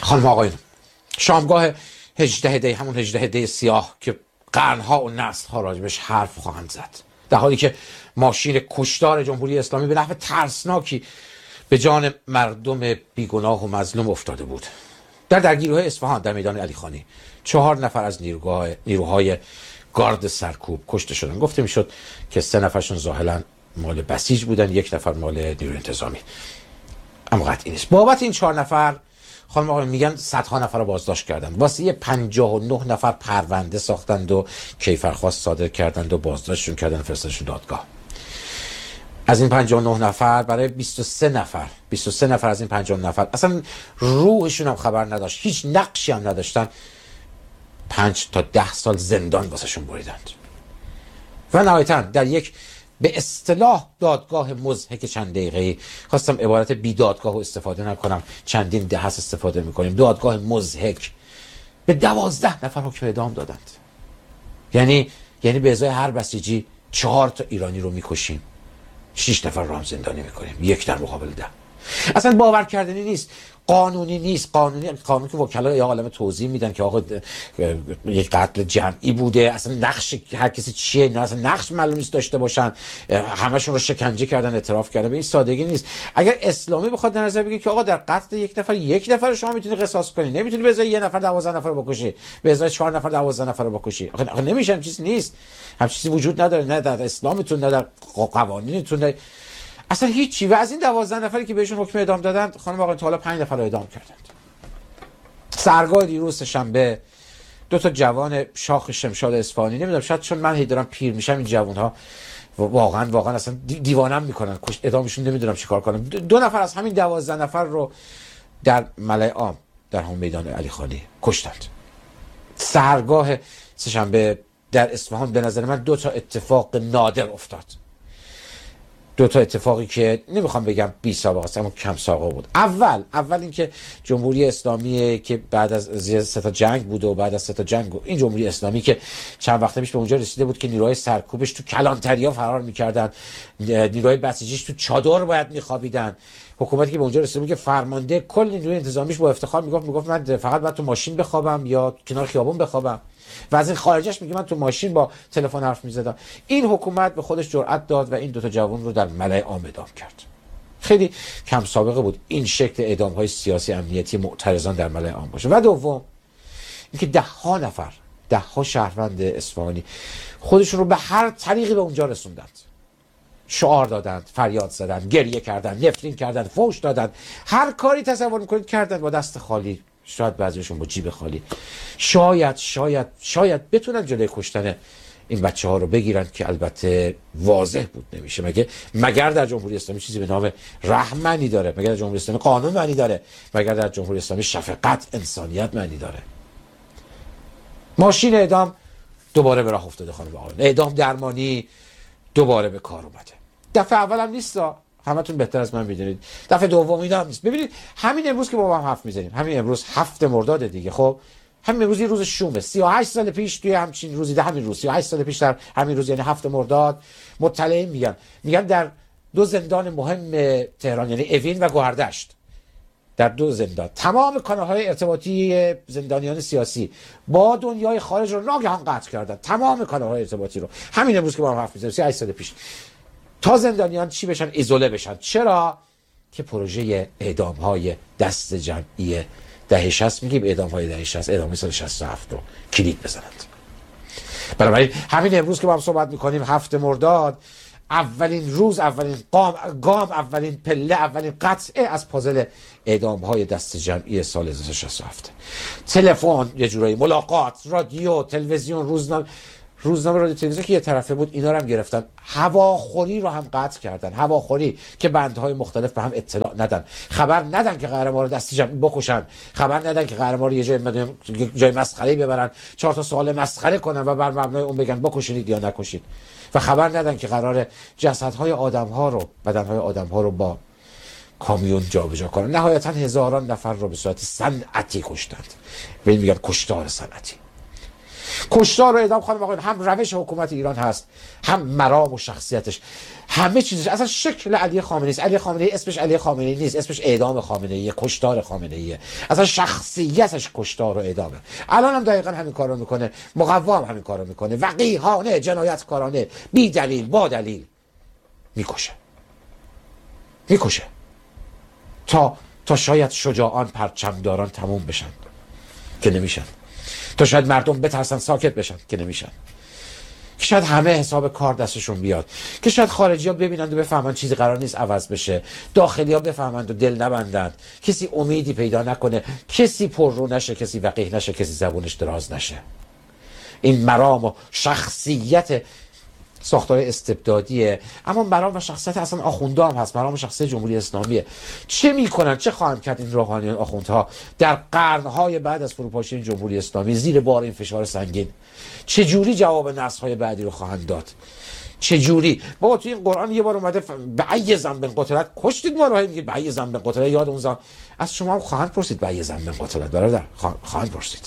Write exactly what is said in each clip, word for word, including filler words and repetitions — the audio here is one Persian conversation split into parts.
خانم آقایون، شامگاه هجده دی، همون هجده دی سیاه که قرنها و نسلها راجبش حرف خواهند زد، در حالی که ماشین کشتار جمهوری اسلامی به نحو ترسناکی به جان مردم بیگناه و مظلوم افتاده بود. در درگیری‌های اصفهان در میدان علی خانی چهار نفر از نیروهای نیروهای گارد سرکوب کشته شدن. گفته میشد که سه نفرشون ظاهراً مال بسیج بودن، یک نفر مال نیروی انتظامی، اما قطعی نیست. بابت این چهار نفر خانم آقایون میگن صدها نفر رو بازداشت کردن، واسه یه پنجاه و نه نفر پرونده ساختند و کیفرخواست صادر کردند و بازداشتشون کردن، فرستادشون دادگاه. از این پنجاه و نه نفر برای بیست و سه نفر بیست و سه نفر از این پنجاه و نه نفر اصلا روحشون هم خبر نداشت، هیچ نقشی هم نداشتن، پنج تا ده سال زندان واسهشون بریدند. و نهایتاً در یک به اصطلاح دادگاه مضحک چند دقیقه‌ای، خواستم عبارت بی دادگاه رو استفاده نکنم، چندین دهه استفاده میکنیم، دادگاه مضحک، به دوازده نفر حکم اعدام دادند. یعنی یعنی به ازای هر بسیجی چهار تا ایرانی رو میکشیم، شش نفر رو هم زندانی میکنیم، یک در مقابل ده. اصلا باور کردنی نیست، قانونی نیست. قانونی قانون که وکلای یا عالم توضیح میدن که آقا یک قتل جمعی بوده، اصلا نقش هر کسی چیه، نه اصلا نقش معلوم نیست داشته باشن، همشون رو شکنجه کردن، اعتراف کردن. به این سادگی نیست. اگر اسلامی بخواد در نظر بگیره که آقا در قتل یک نفر یک نفر شما میتونی قصاص کنی، نمیتونی به ازای یک نفر دوازده نفر رو بکشی، به ازای چهار نفر دوازده نفر رو بکشی، آخه آخه نمیشه، هم چیزی نیست، هم چیزی وجود نداره، نه در اسلامتون نه در قوانینتون، اصلا هیچی. و از این دوازده نفری که بهشون حکم اعدام دادند خانم آقایون تا حالا پنج نفر رو اعدام کردند. سرگاه دیروز شنبه دو تا جوان شاخ شمشاد اصفهانی، نمیدونم شاید چون من هی دارم پیر میشم این جوان‌ها واقعا واقعا اصلا دیوانم میکنن، اعدامشون نمیدونم چیکار کنم. دو نفر از همین دوازده نفر رو در ملأ عام در همون میدان علی خانی کشتند. سرگاه سه‌شنبه در اصفهان به نظر من دو تا اتفاق نادر افتاد. دو تا اتفاقی که نمیخوام بگم بی سابقه است اما کم سابقه بود. اول اول اینکه جمهوری اسلامی که بعد از سه تا جنگ بود و بعد از سه تا جنگ این جمهوری اسلامی که چند وقت پیش به اونجا رسیده بود که نیروهای سرکوبش تو کلانتریا فرار میکردن، نیروهای بسیجیش تو چادر باید میخوابیدن، حکومتی که به اونجا رسیده بود که فرمانده کل نیروی انتظامیش با افتخار میگفت میگفت من فقط باید تو ماشین بخوابم یا کنار خیابون بخوابم، و از این خارجش میگه من تو ماشین با تلفن حرف میزدم. این حکومت به خودش جرأت داد و این دوتا جوان رو در ملأ عام اعدام کرد. خیلی کم سابقه بود این شکل اعدام های سیاسی امنیتی معترضان در ملأ عام باشه. و دوم اینکه ده ها نفر ده ها شهروند اصفهانی خودشون رو به هر طریقی به اونجا رسوندند، شعار دادند، فریاد زدند، گریه کردند، نفرین کردند، فوش دادند، هر کاری تصور میکنید کردند با دست خالی، شاید بعضیشون با جیب خالی. شاید شاید شاید بتونن جلوی کشتن این بچه ها رو بگیرن که البته واضح بود نمیشه. مگه مگر در جمهوری اسلامی چیزی به نام رحم معنی داره؟ مگر در جمهوری اسلامی قانون معنی داره؟ مگر در جمهوری اسلامی شفقت، انسانیت معنی داره؟ ماشین اعدام دوباره به راه افتاده خانم آقایون، اعدام درمانی دوباره به کار اومده. دفعه اول هم نیستا، همتون بهتر از من میدونید، دفعه دوم اینا هم نیست. ببینید همین امروز که با هم حرف میزنیم، همین امروز هفت مرداد دیگه، خب همین امروز یه روز شومه. سی و هشت سال پیش توی همچین روزی، ده همین روز سی و هشت سال پیش در همین روز یعنی هفت مرداد، مطلعین میگن میگن در دو زندان مهم تهران یعنی اوین و گوهردشت، در دو زندان تمام کانال‌های ارتباطی زندانیان سیاسی با دنیای خارج رو ناگهان قطع کردن، تمام کانال‌های ارتباطی رو. همین امروز که با هم حرف میزنیم سی و هشت سال پیش تا زندانیان چی بشن؟ ایزوله بشن. چرا؟ که پروژه اعدام‌های دست جمعی دهه شصت، میگیم اعدام‌های دهه شصت، اعدام سال شصت و هفت رو کلید بزنند. بنابراین همین امروز که با هم صحبت میکنیم هفت مرداد، اولین روز، اولین قام گام، اولین پله، اولین قطعه از پازل اعدام‌های دست جمعی سال هزار و سیصد و شصت و هفت. تلفن، یه جورایی ملاقات، رادیو، تلویزیون، روزنامه روزنامه رادیو تلویزیون که یه طرفه بود اینا رو هم گرفتن، هواخوری رو هم قطع کردن، هواخوری که بندهای مختلف به هم اطلاع ندن، خبر ندن که قرار ما رو دستی جمعی بکشن، خبر ندن که قرار ما رو یه جای جای مسخره ببرن، چهار تا سوال مسخره کنن و بر مبنای اون بگن بکشید یا نکشید، و خبر ندن که قرار جسدهای آدم‌ها رو، بدنهای آدم‌ها رو با کامیون جابجا کنن. نهایتا هزاران نفر رو به صورت صنعتی کشتند. ببین میگن کشتار صنعتی. کشتار و اعدام خانم آقایان هم روش حکومت ایران هست، هم مرام و شخصیتش، همه چیزش. اصلا شکل علی خامنه‌ای است. علی خامنه‌ای اسمش علی خامنه‌ای نیست، اسمش اعدام خامنه‌ای، کشتار خامنه‌ای. اصلا شخصیتش کشتار و اعدامه. الان هم دقیقاً همین کارو میکنه، مقوام همین کارو میکنه، وقیحانه، جنایتکارانه، بی دلیل، با دلیل میکشه میکشه تا تا شاید شجاعان پرچمداران تموم بشن که نمیشن، تا شاید مردم بترسن ساکت بشن که نمیشن، که شاید همه حساب کار دستشون بیاد، که شاید خارجی ها ببینند و بفهمند چیزی قرار نیست عوض بشه، داخلی ها بفهمند و دل نبندند، کسی امیدی پیدا نکنه، کسی پررو نشه، کسی وقیح نشه، کسی زبونش دراز نشه. این مرام و شخصیت ساختار استبدادیه، اما مرام و شخصیت اصلا آخونده هم هست. مرام و شخصیت جمهوری اسلامیه. چه میکنن، چه خواهند کرد این روحانیان آخوندها در قرنهای بعد از فروپاشی جمهوری اسلامی زیر بار این فشار سنگین؟ چه جوری جواب نسل‌های بعدی رو خواهند داد؟ چه جوری؟ بابا توی این قرآن یه بار اومده به ای ذنب قتلت، کشتید ما رو، میگید به ای ذنب قتلت. یاد اون زمان از شما هم خواهند پرسید به ای ذنب قتلت برادر، خواهند پرسید.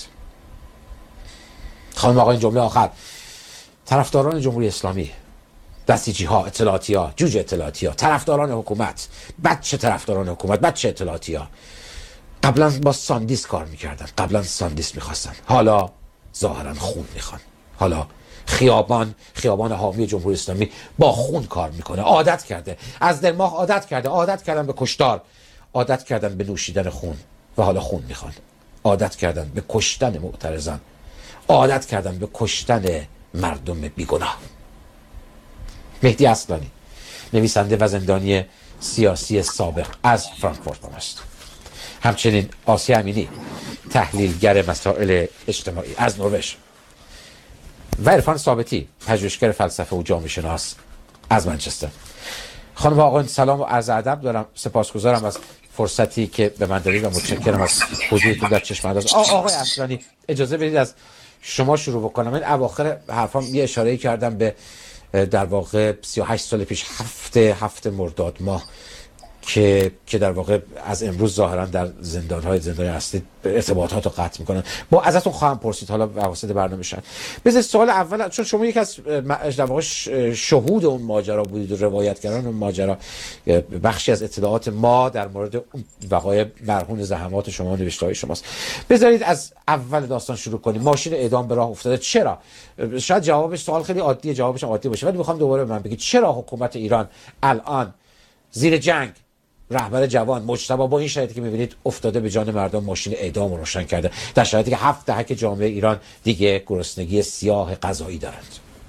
خانم آقا این جمله آخر، طرفداران جمهوری اسلامی، دستیجی ها، اطلاعاتی ها، جوجه اطلاعاتی ها، طرفداران حکومت، بچه طرفداران حکومت، بچه اطلاعاتی ها، قبلا با ساندیس کار میکردن، قبلا ساندیس میخواستن، حالا ظاهرا خون میخوان. حالا خیابان خیابان حامی جمهوری اسلامی با خون کار میکنه. عادت کرده، از در ماه عادت کرده، عادت کردن به کشتار، عادت کردن به نوشیدن خون و حالا خون میخوان. عادت کردن به کشتن معترضان، عادت کردن به کشتن مردم بیگناه. مهدی اصلانی، نویسنده و زندانی سیاسی سابق از فرانکفورت است. همچنین آسیا امینی، تحلیلگر مسائل اجتماعی از نروژ، و عرفان ثابتی، پژوهشگر فلسفه و جامعه شناس از منچستر. خانم و آقایان سلام و عرض ادب دارم. سپاسگزارم از فرصتی که به من دادید و متشکرم از حضورتون در چشم انداز. آقای اصلانی اجازه بدید از شما شروع بکنم. این اواخر حرفام یه اشاره‌ای کردم به در واقع سی و هشت سال پیش، هفته هفته مرداد ماه، که که در واقع از امروز ظاهرا در زندان‌های زندان اصلی ارتباطات رو قطع میکنن. با ازتون خواهم پرسید حالا واسط برنامه شد. بذار سوال اول، چون شما یک از در واقع شهود اون ماجرا بودید و روایتگران اون ماجرا، بخشی از اطلاعات ما در مورد اون وقایع مرهون زحمات شما و نوشته‌های شماست. بذارید از اول داستان شروع کنیم. ماشین اعدام به راه افتاده، چرا؟ شاید جوابش سوال خیلی عادیه، جوابش عادی باشه، ولی میخوام دوباره به من بگید چرا حکومت ایران الان زیر جنگ، رهبر جوان مجتبی با این شرایطی که می‌بینید افتاده به جان مردم، ماشین اعدام رو روشن کرده، در شرایطی که هفت دهک جامعه ایران دیگه گرسنگی سیاه غذایی دارند؟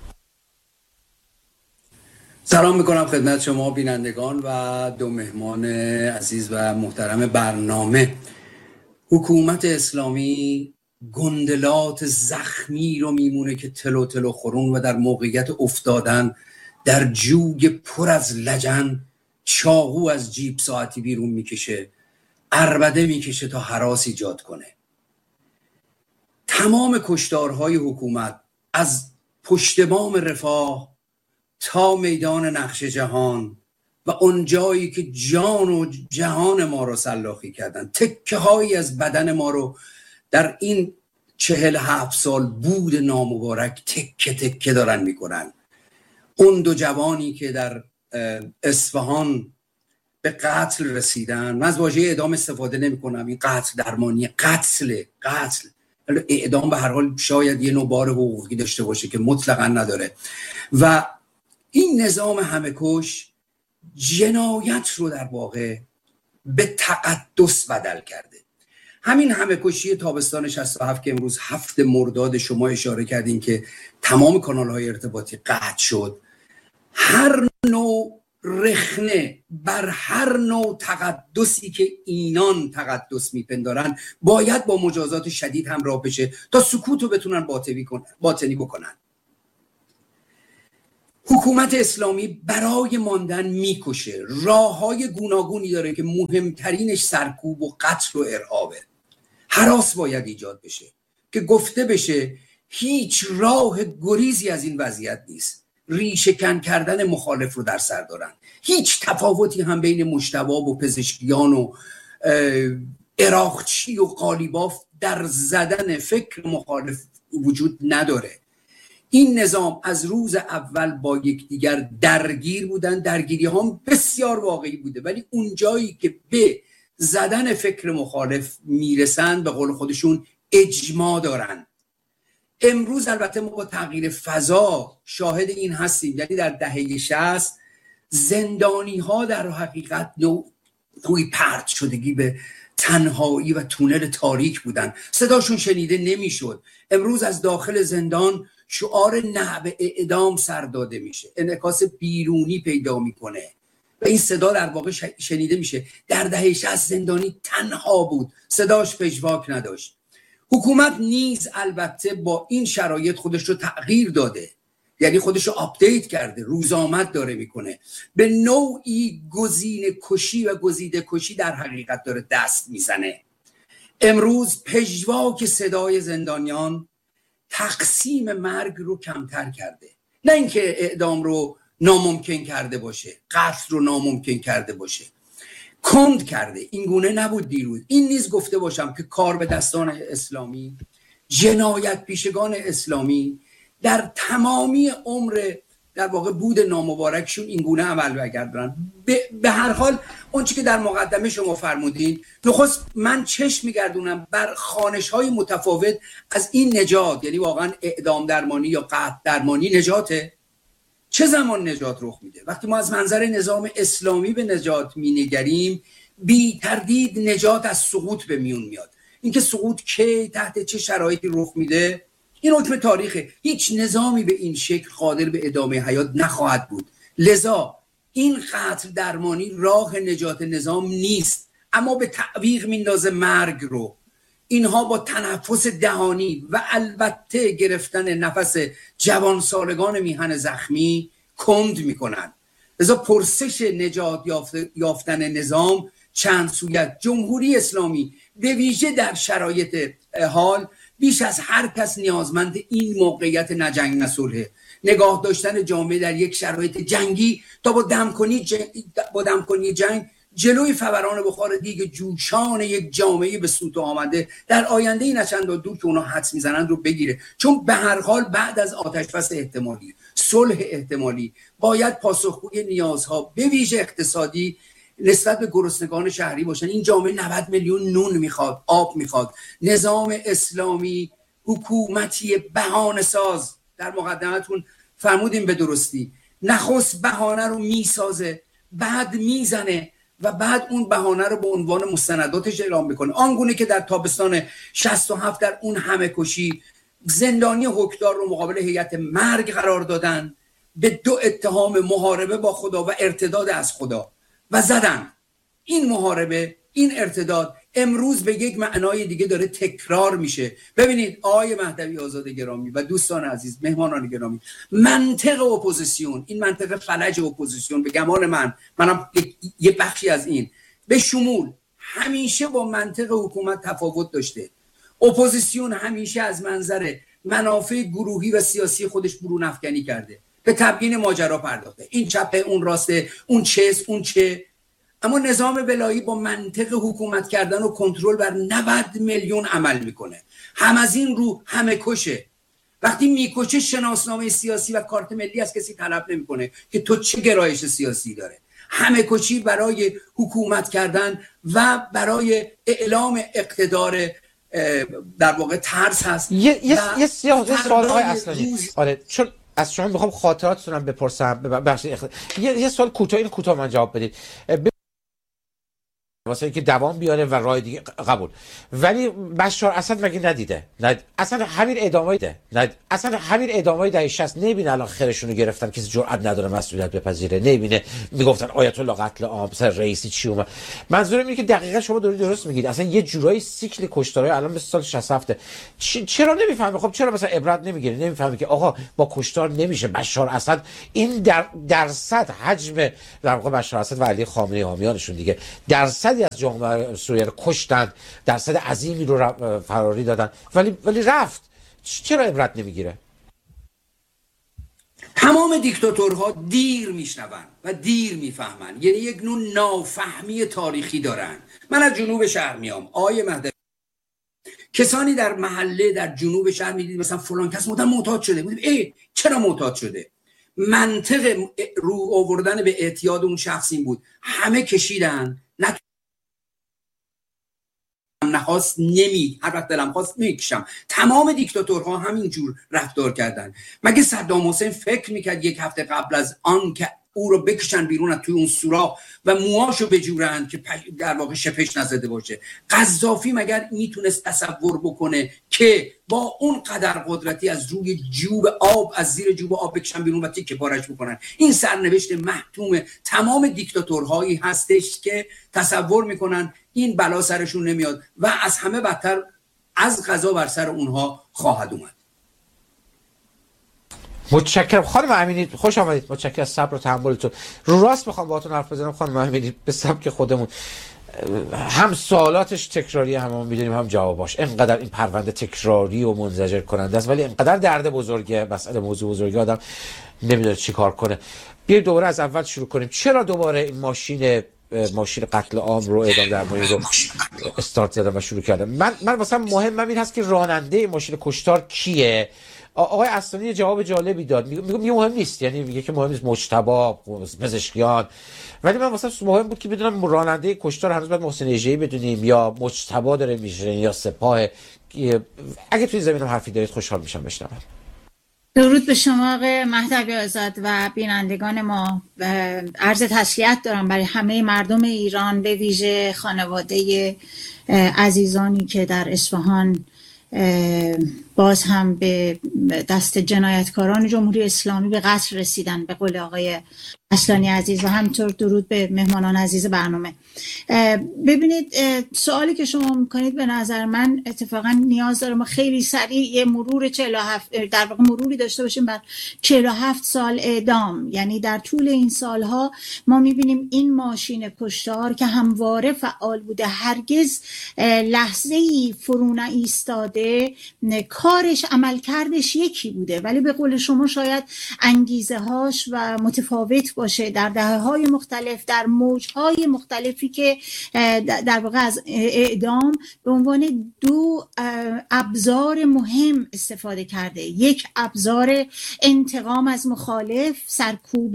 سلام میکنم خدمت شما بینندگان و دو مهمان عزیز و محترم برنامه. حکومت اسلامی گندلات زخمی رو میمونه که تلو تلو خورون و در موقعیت افتادن در جوی پر از لجن چاقو از جیب ساعتی بیرون میکشه، عربده میکشه تا هراس ایجاد کنه. تمام کشتارهای حکومت از پشت بام رفاه تا میدان نقش جهان و اون جایی که جان و جهان ما رو سلاخی کردن، تکه هایی از بدن ما رو در این چهل هفت سال بود نامبارک تکه تکه دارن میکنن. اون دو جوانی که در اصفهان به قتل رسیدن، من از واژه اعدام استفاده نمی کنم، این قتل درمانی، قتل قتل اعدام به هر حال شاید یه نوع بار حقوقی داشته باشه که مطلقا نداره. و این نظام همه کش جنایت رو در واقع به تقدس بدل کرده. همین همه کشی تابستان شصت و هفت که امروز هفت مرداد شما اشاره کردین که تمام کانال‌های ارتباطی قطع شد، هر نوع رخنه بر هر نوع تقدسی که اینان تقدس میپندارن باید با مجازات شدید همراه بشه تا سکوت رو بتونن باطنی کنن باطنی بکنن. حکومت اسلامی برای ماندن میکشه، راههای گوناگونی داره که مهمترینش سرکوب و قتل و ارهابه. هراس باید ایجاد بشه که گفته بشه هیچ راه گریزی از این وضعیت نیست. ریشه کن کردن مخالف رو در سر دارن. هیچ تفاوتی هم بین مجتبی و پزشکیان و عراقچی و قالیباف در زدن فکر مخالف وجود نداره. این نظام از روز اول با یکدیگر درگیر بودن، درگیری هم بسیار واقعی بوده، ولی اون جایی که به زدن فکر مخالف میرسن به قول خودشون اجماع دارن. امروز البته ما با تغییر فضا شاهد این هستیم، یعنی در دهه شصت زندانی ها در حقیقت نوعی پرت شدگی به تنهایی و تونل تاریک بودن، صداشون شنیده نمیشد. امروز از داخل زندان شعار نعب اعدام سر داده میشه، انعکاس بیرونی پیدا میکنه و این صدا در واقع شنیده میشه. در دهه شصت زندانی تنها بود، صداش پژواک نداشت. حکومت نیز البته با این شرایط خودش رو تغییر داده، یعنی خودش رو آپدیت کرده، روزآمد داره میکنه، به نوعی گزینه کشی و گزیده کشی در حقیقت داره دست میزنه. امروز پژواک صدای زندانیان تقسیم مرگ رو کمتر کرده، نه اینکه اعدام رو ناممکن کرده باشه، قتل رو ناممکن کرده باشه، کند کرده. این گونه نبود دیروز. این نیز گفته باشم که کار به دستان اسلامی، جنایت پیشگان اسلامی در تمامی عمر در واقع بود نامبارکشون این گونه عمل بگردن. به, به هر حال اون چی که در مقدمه شما فرمودین، نخست من چشم میگردونم بر خوانش‌های متفاوت از این نجات، یعنی واقعا اعدام درمانی یا قتل درمانی نجاته؟ چه زمان نجات رخ میده؟ وقتی ما از منظر نظام اسلامی به نجات مینگریم، بی تردید نجات از سقوط به میون میاد. اینکه سقوط کی تحت چه شرایطی رخ میده این حکم تاریخه. هیچ نظامی به این شکل قادر به ادامه حیات نخواهد بود. لذا این قتل درمانی راه نجات نظام نیست، اما به تعویق میندازه مرگ رو. اینها با تنفس دهانی و البته گرفتن نفس جوانسالگان میهن زخمی کند میکنن. لذا پرسش نجات یافتن نظام چند سویت. جمهوری اسلامی به ویژه در شرایط حال بیش از هر کس نیازمند این موقعیت نجنگ نصلحه، نگاه داشتن جامعه در یک شرایط جنگی تا با دمکنی جنگ، با دمکنی جنگ جلوی فوران بخار دیگ جوشان یک جامعه به سوت آمده در آینده این چند دور که اونا حدس میزنن رو بگیره. چون به هر حال بعد از آتشبس احتمالی، صلح احتمالی، باید پاسخگوی نیازها به ویژه اقتصادی نسبت به گرسنگان شهری باشن. این جامعه نود میلیون نون میخواد، آب میخواد. نظام اسلامی حکومتی بهانه ساز، در مقدمتون فرمودیم به درستی، نخست بهانه رو میسازه، بعد میزنه و بعد اون بهانه رو به عنوان مستنداتش اعلام میکنه. آنگونه که در تابستان شصت و هفت در اون همه کشی زندانی حکمدار رو مقابل هیئت مرگ قرار دادن به دو اتهام محاربه با خدا و ارتداد از خدا و زدن. این محاربه، این ارتداد امروز به یک معنای دیگه داره تکرار میشه. ببینید آقای مهدوی آزاد گرامی و دوستان عزیز، مهمانان گرامی، منطق اپوزیسیون، این منطق فلج اپوزیسیون به گمان من، منم یه بخشی از این، به شمول همیشه با منطق حکومت تفاوت داشته. اپوزیسیون همیشه از منظر منافع گروهی و سیاسی خودش برون افکنی کرده، به تبیین ماجرا پرداخته، این چپه، اون راسته، اون چه، اون چه. اما نظام ولایی با منطق حکومت کردن و کنترل بر نود میلیون عمل میکنه. هم از این رو همه کشه. وقتی میکشه شناسنامه سیاسی و کارت ملی از کسی طلب نمیکنه که تو چه گرایش سیاسی داره. همه کشی برای حکومت کردن و برای اعلام اقتدار در واقع ترس هست. یه یه یه سوال‌های اصلی. آره، چون از شما میخوام خاطراتتون رو بپرسم. ببخشید یه یه سوال کوتاه، این کوتاه من جواب بدید. واسه اینکه دوام بیاره و راه دیگه قبول. ولی بشار اسد مگه ندیده؟ ند... اصلا همین اعدامای ده. ند... اصلا همین اعدامای دهه شصت نمیبینه الان خیرشونو گرفتن، کسی جرئت نداره مسئولیت بپذیره، نمیبینه میگفتن آیت الله قتل عام سر رئیسی چی اومد. منظورم اینه که دقیقاً شما دارید درست میگید. اصلا یه جورایی سیکل کشتارای الان به سال شصت و هفت چ... چرا نمیفهمه؟ خب چرا مثلا عبرت نمیگیره؟ نمیفهمه که آقا با کشتار نمیشه. بشار اسد این در درصد حجم در واقع بشار اسد و علی خامنه‌ای حامیانشون دیگه درصد از جامعه سوریه رو کشتن، درصد عظیمی رو فراری دادن، ولی ولی رفت. چرا عبرت نمیگیره؟ تمام دیکتاتورها دیر میشنون و دیر میفهمن، یعنی یک نوع نافهمی تاریخی دارن. من از جنوب شهر میام. آقای مهدوی کسانی در محله در جنوب شهر میدید مثلا فلان کس مدام معتاد شده، بودیم ای چرا معتاد شده؟ منطق رو آوردن به اعتیاد اون شخص این بود همه کشیدن، نه نخواست نمی، هر وقت دلم خواست میکشم. تمام دیکتاتورها همین جور رفتار کردن. مگه صدام حسین فکر میکرد یک هفته قبل از آن که او رو بکشن بیرون از توی اون سوراخ و موهاشو بجورن که در واقع شپش نزده باشه؟ قذافی مگر میتونست تصور بکنه که با اون قدر قدرتی از روی جوب آب، از زیر جوب آب بکشن بیرون و تیکه پارش بکنن؟ این سرنوشت محتوم تمام دیکتاتورهایی هستش که تصور میکنن این بلا سرشون نمیاد و از همه بدتر از قضا بر سر اونها خواهد اومد. متشکرم خانم امینی، خوش آمدید. متشکرم از صبر و تحملتون. رو راست میخوام باهاتون حرف بزنم خانم امینی، به سبک خودمون، هم سوالاتش تکراری، هم ما میدونیم هم جواباش. اینقدر این پرونده تکراری و منزجر کننده است، ولی اینقدر درد بزرگه، مسئله موضوع بزرگه، آدم نمیدونه چی کار کنه. بیاید دوباره از اول شروع کنیم. چرا دوباره این ماشین ماشین قتل عام رو اعدام درمانی رو استارت زدم و شروع کردم؟ من من واسه مهمم این هست که راننده ماشین کشتار کیه؟ آقای اصلانی جواب جالبی داد، میگه میگه مهم نیست، یعنی میگه که مهم نیست مجتبی پزشکیان، ولی من واسه مهم بود که بدونم راننده کشتار هنوز باید محسن اژه‌ای بدونیم یا مجتبی داره میشه یا سپاه. اگه توی زمینم حرفی دارید خوشحال میشم بشنوم. درود به شما آقای مهدوی آزاد و بینندگان ما. عرض تسلیت دارم برای همه مردم ایران، به ویژه خانواده عزیزانی که در اصفهان باز هم به دست جنایتکاران جمهوری اسلامی به قتل رسیدن، به قول آقای اصلانی عزیز، و همینطور درود به مهمانان عزیز برنامه. ببینید سوالی که شما میکنید به نظر من اتفاقا نیاز داره ما خیلی سریع یه مرور چهل و هفت در واقع مروری داشته باشیم بر چهل و هفت سال اعدام. یعنی در طول این سالها ما میبینیم این ماشین کشتار که همواره فعال بوده، هرگز لحظه ای فرو ایستاده، کارش عملکردش یکی بوده، ولی به قول شما شاید انگیزه هاش و متفاوت باشه در دهه‌های مختلف، در موج‌های مختلفی که در واقع از اعدام به عنوان دو ابزار مهم استفاده کرده. یک ابزار انتقام از مخالف، سرکوب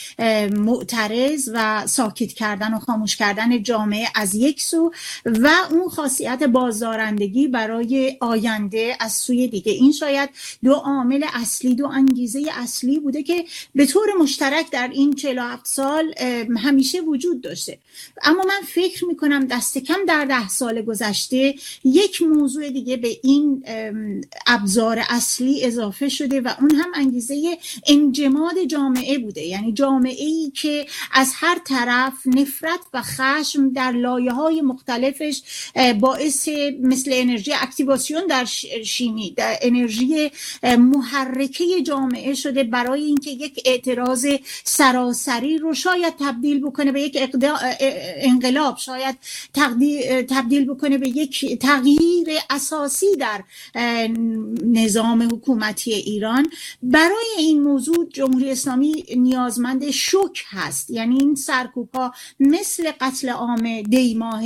معترض و ساکت کردن و خاموش کردن جامعه از یک سو، و اون خاصیت بازدارندگی برای آینده از سوی دیگه. این شاید دو عامل اصلی، دو انگیزه اصلی بوده که به طور مشترک در این چهل و هفت سال همیشه وجود داشته. اما من فکر میکنم دست کم در ده سال گذشته یک موضوع دیگه به این ابزار اصلی اضافه شده و اون هم انگیزه انجماد جامعه بوده. یعنی جامعه‌ای که از هر طرف نفرت و خشم در لایه‌های مختلفش باعث مثل انرژی اکتیواسیون در شیمی، در انرژی محرکه جامعه شده برای اینکه یک اعتراض سراسری رو شاید تبدیل بکنه به یک انقلاب، شاید تبدیل بکنه به یک تغییر اساسی در نظام حکومتی ایران. برای این موضوع جمهوری اسلامی نیازمند شوک هست. یعنی این سرکوب‌ها مثل قتل عام دی ماه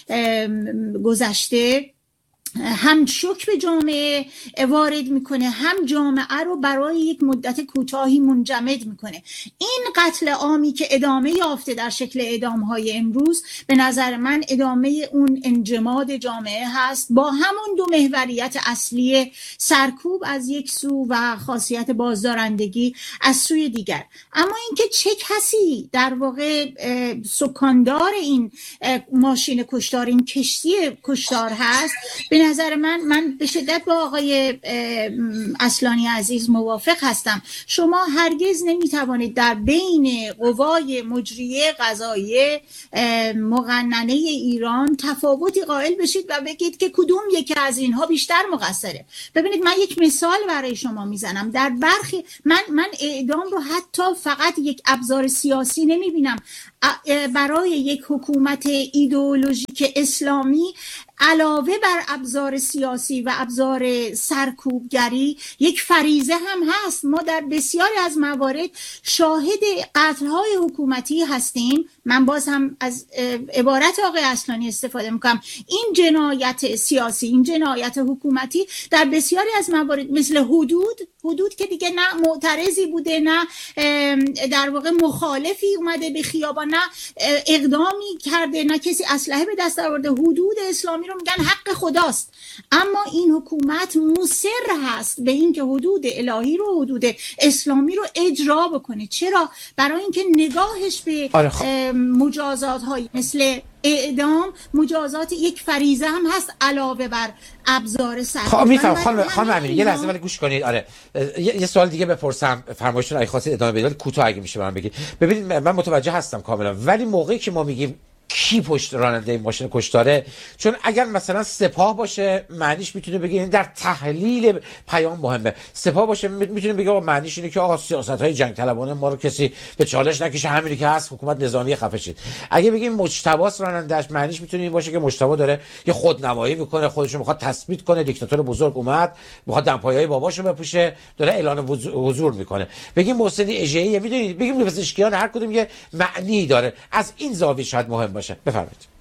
گذشته هم شوک به جامعه وارد میکنه، هم جامعه رو برای یک مدت کوتاهی منجمد میکنه. این قتل عامی که ادامه یافته در شکل اعدام‌های امروز، به نظر من ادامه اون انجماد جامعه هست با همون دو محوریت اصلی، سرکوب از یک سو و خاصیت بازدارندگی از سوی دیگر. اما اینکه چه کسی در واقع سکاندار این ماشین کشتار، این کشتی کشتار هست، به نظر من من به شدت با آقای اصلانی عزیز موافق هستم. شما هرگز نمیتوانید در بین قوای مجریه قضاییه مقننه ایران تفاوتی قائل بشید و بگید که کدوم یکی از اینها بیشتر مقصره. ببینید من یک مثال برای شما میزنم. در برخی من من اعدام رو حتی فقط یک ابزار سیاسی نمیبینم. برای یک حکومت ایدئولوژیک اسلامی علاوه بر ابزار سیاسی و ابزار سرکوبگری یک فریضه هم هست. ما در بسیاری از موارد شاهد قتل‌های حکومتی هستیم. من باز هم از عبارت آقای اصلانی استفاده میکنم. این جنایت سیاسی، این جنایت حکومتی در بسیاری از موارد مثل حدود حدود که دیگه نه معترضی بوده، نه در واقع مخالفی اومده به خیابان، نه اقدامی کرده، نه کسی اسلحه به دست آورده. حدود اسلامی رو میگن حق خداست، اما این حکومت مصر هست به این که حدود الهی رو، حدود اسلامی رو اجرا بکنه. چرا؟ برای اینکه نگاهش به مجازات های مثل اعدام، مجازات یک فریضه هم هست علاوه بر ابزار سرکوب. خب میفهم خانم خانم امینی یه لحظه ولی گوش کنید. آره یه, یه سوال دیگه بپرسم، فرمایشتون اگه خواستید ادامه بدید کوتاه اگه میشه برام بگید. ببینید من متوجه هستم کاملا، ولی موقعی که ما میگیم کی پشت راننده ماشین کشتاره، چون اگر مثلا سپاه باشه معنیش میتونه بگه این در تحلیل پیام مهمه. سپاه باشه میتونه بگه آقا معنیش اینه که آقا سیاست‌های جنگ طلبانه ما رو کسی به چالش نکشه، همینی که هست حکومت نظامی خفه شید. اگه بگیم مجتباست راننده‌اش معنیش میتونه این باشه که مجتبا داره یه خودنمایی میکنه، خودش رو میخواد تثبیت کنه، دیکتاتور بزرگ اومد میخواد دمپایه‌های باباشو بپوشه، داره اعلان حضور میکنه. بگیم محسن اژه‌ای، میدونید بگیم پزشکیان هر کدوم یه معنی داره. از این زاویه شاید مهم باشه. بفرمایید.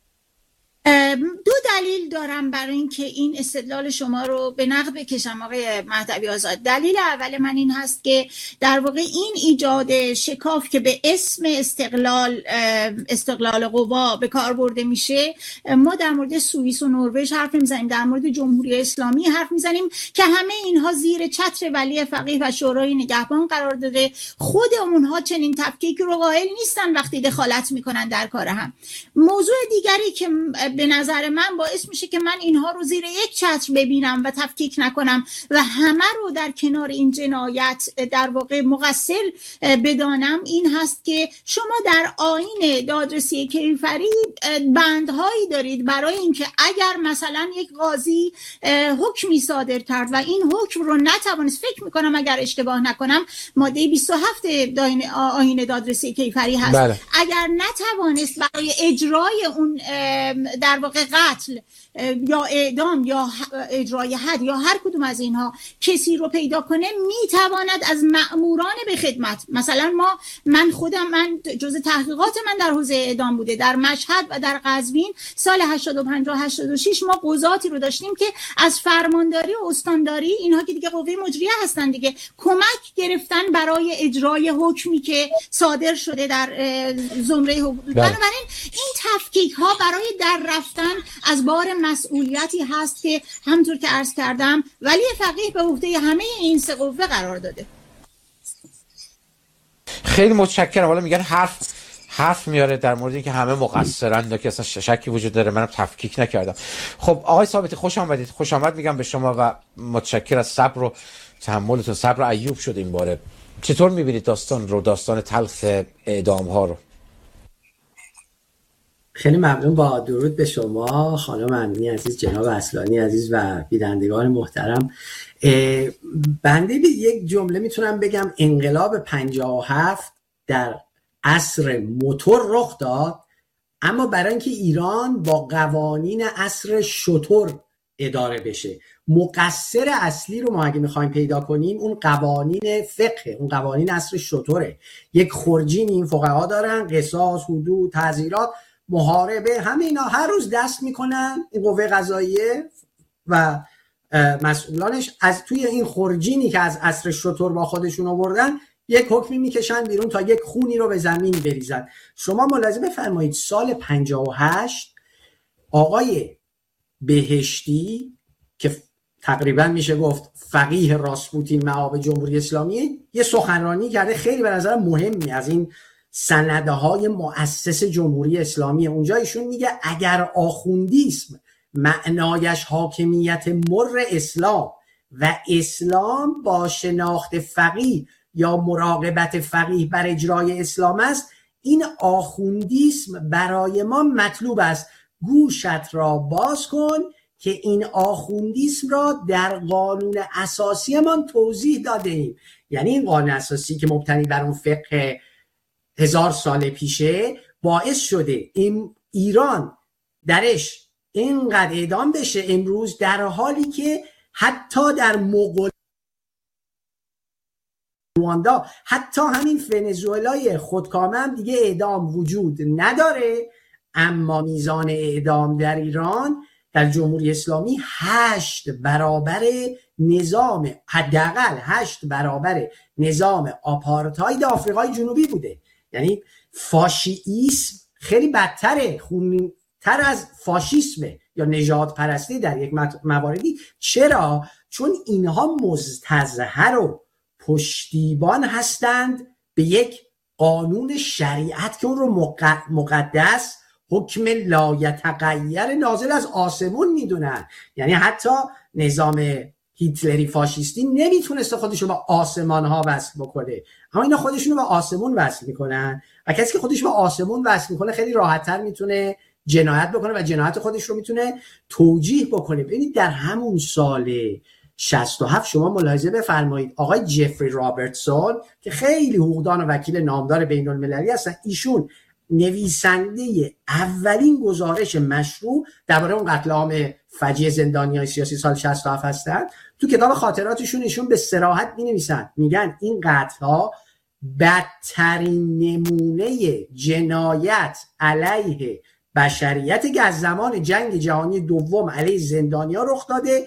دو دلیل دارم برای اینکه این استدلال شما رو به نقد بکشم آقای مهدوی آزاد. دلیل اول من این هست که در واقع این ایجاد شکاف که به اسم استقلال استقلال قوا به کار برده میشه، ما در مورد سوئیس و نروژ حرف میزنیم، در مورد جمهوری اسلامی حرف میزنیم که همه اینها زیر چتر ولی فقیه و شورای نگهبان قرار داده. خود اونها چنین تفکیکی رو قائل نیستن وقتی دخالت میکنن در کار هم. موضوع دیگری که به نظر من باعث میشه که من اینها رو زیر یک چتر ببینم و تفکیک نکنم و همه رو در کنار این جنایت در واقع مقصر بدانم این هست که شما در آیین دادرسی کیفری بندهایی دارید برای اینکه اگر مثلا یک قاضی حکمی صادر کرد و این حکم رو نتوانست، فکر میکنم اگر اشتباه نکنم ماده بیست و هفت آیین دادرسی کیفری هست، بله. اگر نتوانست برای اجرای اون در واقع قتل یا اعدام یا اجرای حد یا هر کدوم از اینها کسی رو پیدا کنه، میتواند از مأموران به خدمت، مثلا ما من خودم من جز تحقیقات من در حوزه اعدام بوده، در مشهد و در قزوین سال هشتاد و پنج و هشتاد و شش ما قضاتی رو داشتیم که از فرمانداری و استانداری، اینها که دیگه قوه مجریه هستن دیگه، کمک گرفتن برای اجرای حکمی که صادر شده در زمره حقوق. بنابراین این تفکیک ها برای در رفتن از بار مسئولیتی هست که همونطور که عرض کردم ولی فقیه به عهده همه این سه قوه قرار داده. خیلی متشکرم. حالا میگن حرف حرف میاره در مورد اینکه همه مقصرن که اصلا شکی وجود داره، منم تفکیک نکردم. خب آقای ثابتی خوش آمدید. خوش آمد میگم به شما و متشکر از صبر و تحملتون. صبر ایوب شد این باره. چطور میبینید داستان رو، داستان تلخ اعدام ها رو؟ خیلی ممنون. با درود به شما خانم امینی عزیز، جناب اصلانی عزیز و بینندگان محترم. بنده به یک جمله میتونم بگم انقلاب پنجاه و هفت در عصر موتور رخ داد، اما برای اینکه ایران با قوانین عصر شتر اداره بشه، مقصر اصلی رو ما اگه میخوایم پیدا کنیم اون قوانین فقه، اون قوانین عصر شتره. یک خرجین این فقها دارن، قصاص، حدود، تعزیرات، محاربه، همه اینا هر روز دست میکنن این قوه قضاییه و مسئولانش از توی این خرجینی که از عصر شتر با خودشون آوردن یک حکمی میکشن بیرون تا یک خونی رو به زمین بریزن. شما ملاحظه بفرمایید سال پنجاه و هشت آقای بهشتی که تقریبا میشه گفت فقیه راسپوتین مآب جمهوری اسلامی یه سخنرانی کرده خیلی به نظر مهمی از این سندهای مؤسس جمهوری اسلامی. اونجا ایشون میگه اگر آخوندیسم معنایش حاکمیت مر اسلام و اسلام با شناخت فقیه یا مراقبت فقیه بر اجرای اسلام است، این آخوندیسم برای ما مطلوب است. گوشت را باز کن که این آخوندیسم را در قانون اساسی من توضیح داده ایم. یعنی این قانون اساسی که مبتنی بر اون فقه هزار سال پیشه باعث شده این ایران درش اینقدر اعدام بشه امروز، در حالی که حتی در مغول رواندا، حتی همین ونزوئلای خودکامه هم دیگه اعدام وجود نداره، اما میزان اعدام در ایران در جمهوری اسلامی هشت برابر نظام، حداقل هشت برابر نظام آپارتاید آفریقای جنوبی بوده. یعنی فاشیسم خیلی بدتره، خونتر از فاشیسمه یا نژاد پرستی در یک مواردی. چرا؟ چون اینها مستظهر و پشتیبان هستند به یک قانون شریعت که اون رو مقدس، حکم لایتغیر نازل از آسمون میدونن. یعنی حتی نظام هیتلری فاشیستی نمیتونسته خودشو به آسمان ها وصل بکنه، اما اینا خودشونو به آسمون وصل میکنن و کسی که خودش به آسمون وصل میکنه خیلی راحت‌تر میتونه جنایت بکنه و جنایت خودش رو میتونه توجیه بکنه. ببینید در همون سال شصت و هفت شما ملاحظه بفرمایید آقای جفری رابرتسون که خیلی حقوقدان و وکیل نامدار بین المللی هستن، ایشون نویسنده اولین گزارش مشروع درباره اون قتل عام فجیع زندانیان سیاسی سال شصت و هفت هستن. تو کتاب خاطراتشون ایشون به صراحت می‌نویسن، میگن این قتل‌ها بدترین نمونه جنایت علیه بشریت که از زمان جنگ جهانی دوم علیه زندانیان رخ داده،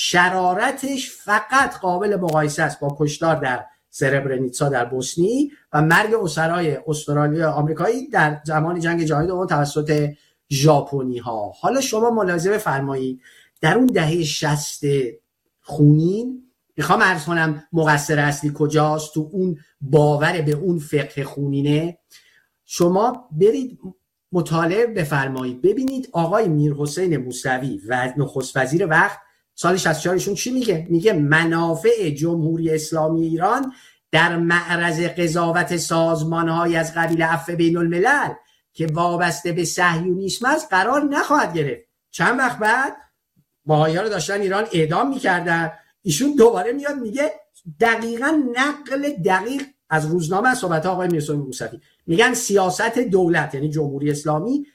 شرارتش فقط قابل مقایسه است با کشتار در سربرنیتسا در بوسنی و مرگ اسرای استرالیا آمریکایی در زمان جنگ جهانی دوم توسط ژاپنی ها. حالا شما ملاحظه بفرمایید در اون دهه شصت خونین، میخوام عرض کنم مقصر اصلی کجاست تو اون باور به اون فقه خونینه. شما برید مطالعه بفرمایید ببینید آقای میرحسین موسوی و نخست وزیر وقت سال شصت و چهار ایشون چی میگه؟ میگه منافع جمهوری اسلامی ایران در معرض قضاوت سازمان‌های از قبیل عفو بین الملل که وابسته به صهیونیسم است قرار نخواهد گرفت. چند وقت بعد باهائی‌ها رو داشتن ایران اعدام میکردن، ایشون دوباره میاد میگه دقیقاً نقل دقیق از روزنامه از صحبت آقای میرحسین موسوی، میگن سیاست دولت یعنی جمهوری اسلامی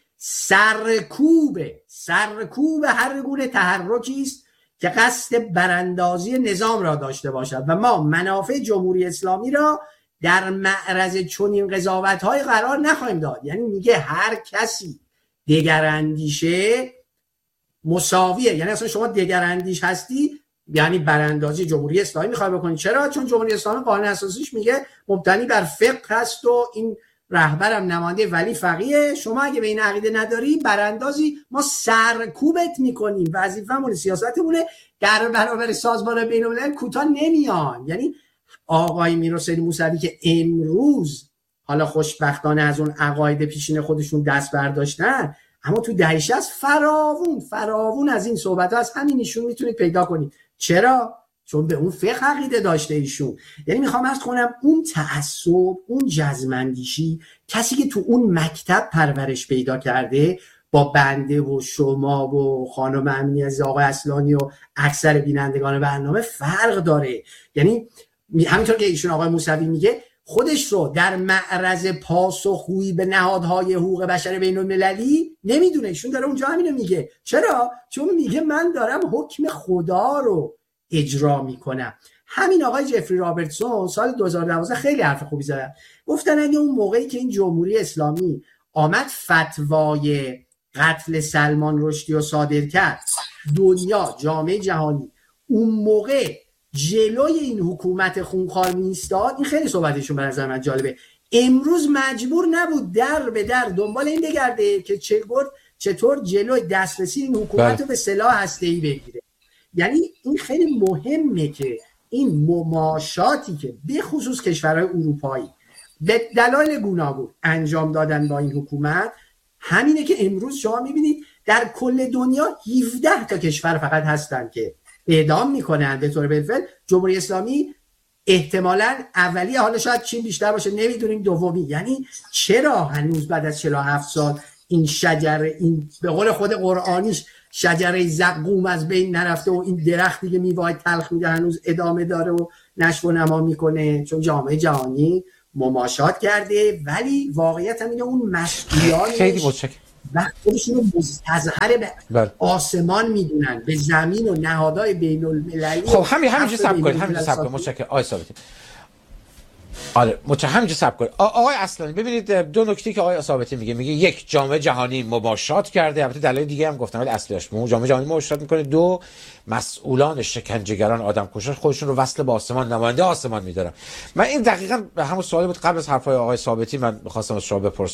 سرکوب سرکوب هر گونه تحرکی است که قصد براندازی نظام را داشته باشد و ما منافع جمهوری اسلامی را در معرض چنین قضاوت‌های قرار نخواهیم داد. یعنی میگه هر کسی دگراندیشه مساویه، یعنی اصلا شما دگراندیش هستی یعنی براندازی جمهوری اسلامی میخوای بکنی. چرا؟ چون جمهوری اسلامی قانون اساسیش میگه مبتنی بر فقه هست و این رهبرم نماینده ولی فقیه، شما اگه به این عقیده نداری براندازی، ما سرکوبت میکنیم، وظیفه‌مون سیاستمونه، در برابر سازمان بین‌الملل کوتاه نمیان. یعنی آقای میرحسین موسوی که امروز حالا خوشبختانه از اون عقاید پیشین خودشون دست برداشتن، اما تو دهه شصت فراوون فراوون از این صحبت‌ها از همین ایشون میتونید پیدا کنید. چرا؟ چون به اون فقه عقیده داشته ایشون. یعنی میخوام عرض کنم اون تعصب، اون جزم‌اندیشی، کسی که تو اون مکتب پرورش پیدا کرده با بنده و شما و خانم امینی عزیز، آقای اصلانی و اکثر بینندگان برنامه فرق داره. یعنی همینطور که ایشون آقای موسوی میگه خودش رو در معرض پاسخگویی به نهادهای حقوق بشر بین المللی نمیدونه، ایشون داره اونجا همینو میگه. چرا؟ چون میگه من دارم حکم خدا رو اجرا میکنم. همین آقای جفری رابرتسون سال دو هزار و دوازده خیلی حرف خوبی زدن، گفتن اگه اون موقعی که این جمهوری اسلامی آمد فتوای قتل سلمان رشدی رو صادر کرد، دنیا جامعه جهانی اون موقع جلوی این حکومت خونخوار میایستاد، این خیلی صحبتشون به نظر من جالبه، امروز مجبور نبود در به در دنبال این بگرده که چطور چطور جلوی دسترسی این حکومت رو به سلاح هسته‌ای بگیره. یعنی این خیلی مهمه که این مماشاتی که به خصوص کشورهای اروپایی به دلایل گوناگون انجام دادن با این حکومت، همینه که امروز شما میبینید در کل دنیا هفده تا کشور فقط هستن که اعدام میکنن به طور بالفعل. جمهوری اسلامی احتمالاً اولی، حالا شاید چین بیشتر باشه نمیدونیم، دومی. یعنی چرا هنوز بعد از چهل و هفت سال این شجره، این به قول خود قرآنیش شجره زقوم از بین نرفته و این درختی که میوه‌های تلخ میده هنوز ادامه داره و نشو و نما میکنه؟ چون جامعه جهانی مماشات کرده، ولی واقعیت هم اینه اون مسئولیانش و خودشون رو مستظهر به بله. آسمان میدونن، به زمین و نهادهای بین المللی. خب همین همینجا سب کنید، همینجا سب کنید. متشکرم آقای ثابتی. آره متهم همینجا سب کنید. آقای اصلانی ببینید دو نکته که آقای ثابتی میگه، میگه یک، جامعه جهانی مباشرت کرده، البته دلایل دیگه هم گفتم ولی اصلیش جامعه جهانی مباشرت میکنه. دو، مسئولان شکنجهگران آدمکشان خودشون رو وصل به آسمان، نماینده آسمان میدارن. من این دقیقاً همون سوالی بود قبل از حرفای آقای ثابتی من می‌خواستم از شما بپرسم.